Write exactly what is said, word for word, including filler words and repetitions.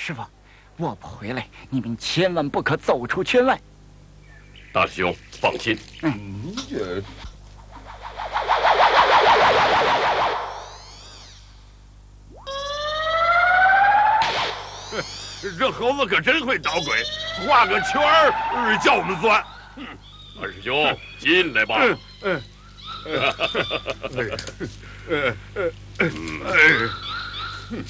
师傅，我不回来，你们千万不可走出圈外。 大师兄，放心。 嗯，这。 这猴子可真会捣鬼，画个圈儿叫我们钻。二师兄，进来吧。 嗯嗯。嗯嗯嗯。